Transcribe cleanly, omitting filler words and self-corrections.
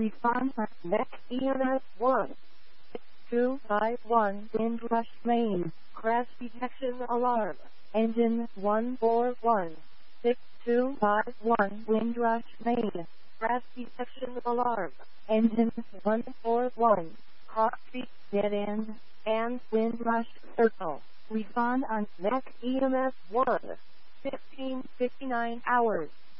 Respond on Mech EMS 1. 251 Windrush main. Crash detection alarm. Engine 141. 6251 Windrush main. Crash detection alarm. Engine 141. Cross Street dead end and Windrush circle. Respond on Mech EMS 1. 15:59 hours.